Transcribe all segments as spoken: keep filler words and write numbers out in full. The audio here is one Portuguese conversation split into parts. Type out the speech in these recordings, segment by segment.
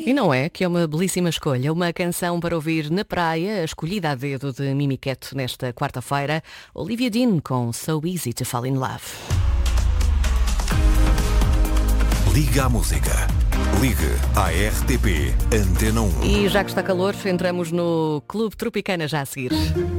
E não é que é uma belíssima escolha, uma canção para ouvir na praia, escolhida a dedo de Mimi Queto nesta quarta-feira, Olivia Dean com So Easy to Fall in Love. Liga à música. Ligue à R T P Antena um. E já que está calor, entramos no Clube Tropicana já a seguir.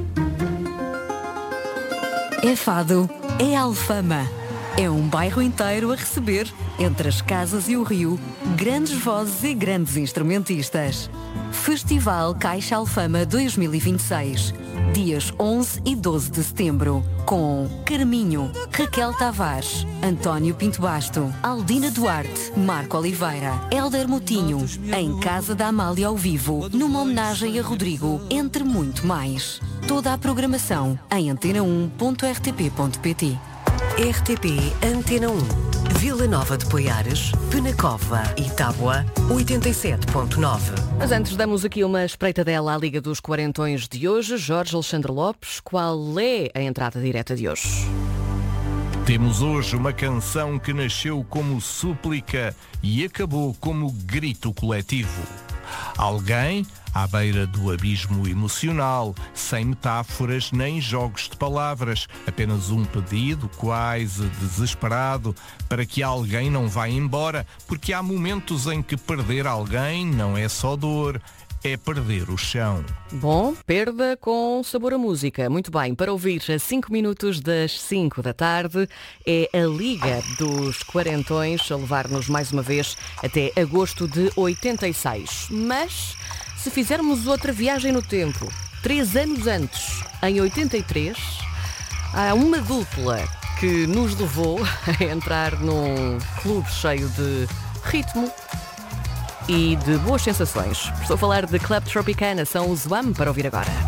É Fado, é Alfama. É um bairro inteiro a receber, entre as casas e o rio, grandes vozes e grandes instrumentistas. Festival Caixa Alfama dois mil e vinte e seis, dias onze e doze de setembro, com Carminho, Raquel Tavares, António Pinto Basto, Aldina Duarte, Marco Oliveira, Hélder Moutinho, em Casa da Amália ao vivo, numa homenagem a Rodrigo, entre muito mais. Toda a programação em antena um ponto r t p ponto p t. R T P Antena um, Vila Nova de Poiares, Penacova e Tábua, oitenta e sete ponto nove. Mas antes damos aqui uma espreitadela à Liga dos Quarentões de hoje. Jorge Alexandre Lopes, qual é a entrada direta de hoje? Temos hoje uma canção que nasceu como súplica e acabou como grito coletivo. Alguém à beira do abismo emocional, sem metáforas nem jogos de palavras, apenas um pedido quase desesperado para que alguém não vá embora, porque há momentos em que perder alguém não é só dor, é perder o chão. Bom, perda com sabor a música. Muito bem, para ouvir a cinco minutos das cinco da tarde, é a Liga dos Quarentões a levar-nos mais uma vez até agosto de oitenta e seis. Mas, se fizermos outra viagem no tempo, três anos antes, em oitenta e três, há uma dupla que nos levou a entrar num clube cheio de ritmo e de boas sensações. Estou a falar de Club Tropicana, são os Zoam para ouvir agora.